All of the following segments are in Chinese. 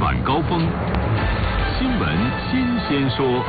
晚高峰，新闻新鲜说。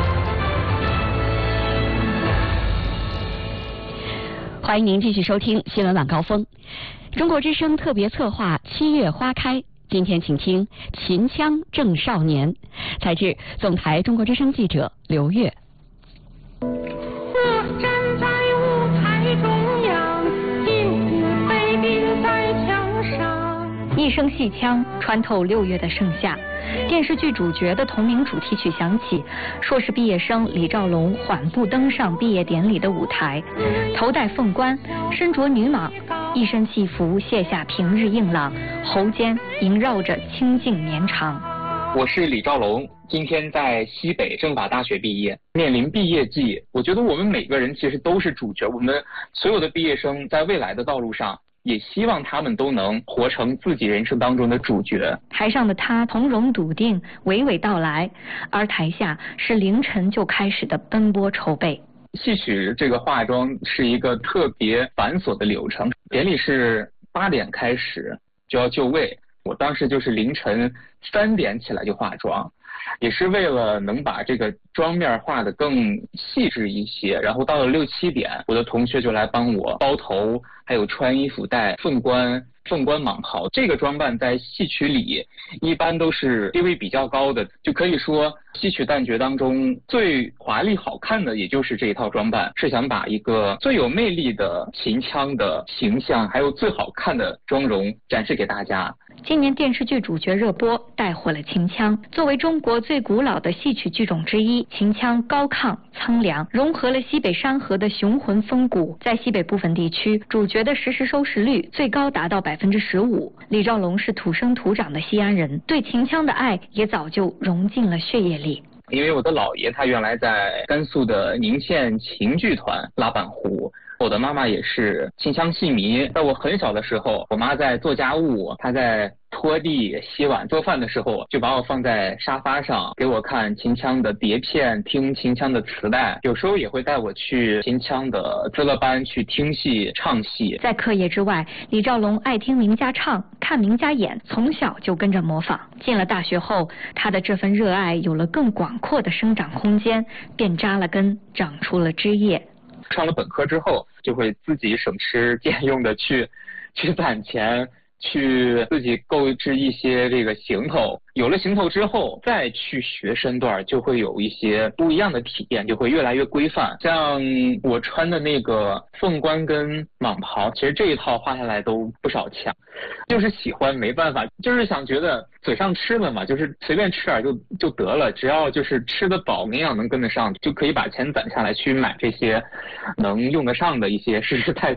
欢迎您继续收听新闻晚高峰。中国之声特别策划7月花开，今天请听秦腔正少年，采自总台中国之声记者刘月。 我站在舞台中央，金子被钉在墙上。 一声戏腔穿透6月的盛夏，电视剧主角的同名主题曲响起，硕士毕业生李兆龙缓步登上毕业典礼的舞台，头戴凤冠，身着女蟒，一身戏服卸下平日硬朗，喉间萦绕着清静绵长。 我是李兆龙，今天在西北政法大学毕业，面临毕业季，我觉得我们每个人其实都是主角，我们所有的毕业生在未来的道路上，也希望他们都能活成自己人生当中的主角。 台上的他从容笃定，娓娓道来，而台下是凌晨就开始的奔波筹备。 戏曲这个化妆是一个特别繁琐的流程，典礼是8点开始就要就位，我当时就是凌晨3点起来就化妆，也是为了能把这个妆面画得更细致一些。然后到了6、7点，我的同学就来帮我包头，还有穿衣服戴凤冠蟒袍。这个装扮在戏曲里一般都是地位比较高的，就可以说戏曲旦角当中最华丽好看的也就是这一套装扮，是想把一个最有魅力的秦腔的形象还有最好看的妆容展示给大家。 今年电视剧主角热播带火了秦腔。作为中国最古老的戏曲剧种之一，秦腔高亢苍凉，融合了西北山河的雄浑风骨。在西北部分地区，主角的实时收视率最高达到15%。李兆龙是土生土长的西安人，对秦腔的爱也早就融进了血液里。 因为我的姥爷他原来在甘肃的宁县秦剧团拉板胡，我的妈妈也是秦腔戏迷。在我很小的时候，我妈在做家务，她在拖地、洗碗、做饭的时候，就把我放在沙发上，给我看秦腔的碟片，听秦腔的磁带，有时候也会带我去秦腔的资乐班去听戏、唱戏。 在课业之外，李兆龙爱听名家唱，看名家演，从小就跟着模仿。进了大学后，他的这份热爱有了更广阔的生长空间，便扎了根，长出了枝叶。 上了本科之后，就会自己省吃俭用的去攒钱，去自己购置一些这个行头。有了行头之后，再去学身段，就会有一些不一样的体验，就会越来越规范。像我穿的那个凤冠跟蟒袍，其实这一套画下来都不少钱，就是喜欢没办法，就是想觉得嘴上吃了嘛，就是随便吃点就得了，只要就是吃得饱，营养能跟得上，就可以把钱攒下来去买这些能用得上的一些实实在